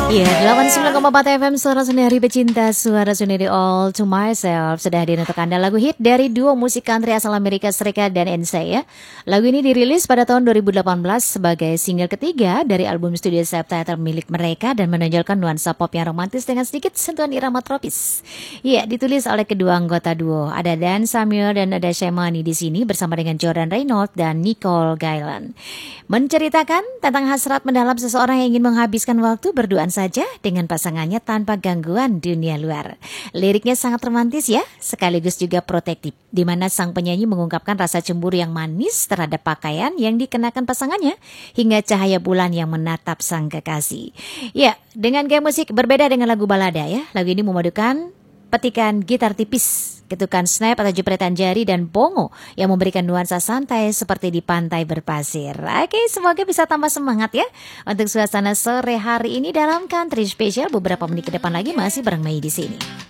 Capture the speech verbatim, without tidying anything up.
Iya, delapan puluh sembilan koma empat F M Suara Sendiri Pecinta, Suara Sendiri All to Myself. Sudah hadir untuk Anda lagu hit dari duo musik country asal Amerika Serikat dan N C ya. Lagu ini dirilis pada tahun dua ribu delapan belas sebagai single ketiga dari album studio Subtitle milik mereka dan menonjolkan nuansa pop yang romantis dengan sedikit sentuhan irama tropis. Iya, ditulis oleh kedua anggota duo. Ada Dan Samuel dan ada Shemani di sini bersama dengan Jordan Reynolds dan Nicole Gaylan. Menceritakan tentang hasrat mendalam seseorang yang ingin menghabiskan waktu berduaan saja dengan pasangannya tanpa gangguan dunia luar. Liriknya sangat romantis ya, sekaligus juga protektif, di mana sang penyanyi mengungkapkan rasa cemburu yang manis terhadap pakaian yang dikenakan pasangannya, hingga cahaya bulan yang menatap sang kekasih. Ya, dengan gaya musik berbeda dengan lagu balada ya, lagu ini memadukan petikan gitar tipis, ketukan snap atau jepretan jari dan bongo yang memberikan nuansa santai seperti di pantai berpasir. Oke, semoga bisa tambah semangat ya untuk suasana sore hari ini dalam Country Special. Beberapa menit ke depan lagi masih bareng Mei di sini.